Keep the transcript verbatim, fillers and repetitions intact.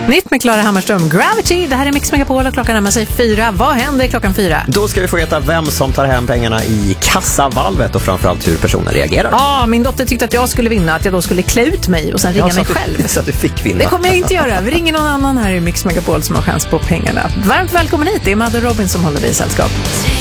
Nytt med Clara Hammarström, Gravity. Det här är Mix Megapol och klockan närmar sig fyra. Vad händer klockan fyra? Då ska vi få veta vem som tar hem pengarna i kassavalvet och framförallt hur personen reagerar. Ja, min dotter tyckte att jag skulle vinna, att jag då skulle klä ut mig och sen ringa ja, mig du, själv. Så att du fick vinna. Det kommer jag inte göra. Vi ringer någon annan här i Mix Megapol som har chans på pengarna. Varmt välkommen hit, det är Madde Robin som håller dig i sällskap.